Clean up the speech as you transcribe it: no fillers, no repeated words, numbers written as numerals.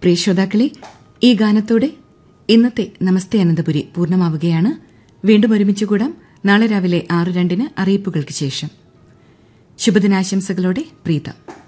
പ്രിയ ശ്രോതാക്കളെ, ഈ ഗാനത്തോടെ ഇന്നത്തെ നമസ്തേ അനന്തപുരി പൂർണ്ണമാവുകയാണ്. വീണ്ടും ഒരുമിച്ചുകൂടാം നാളെ രാവിലെ 6:02 അറിയിപ്പുകൾക്ക് ശേഷം. ശുഭദിനാശംസകളോടെ പ്രീത.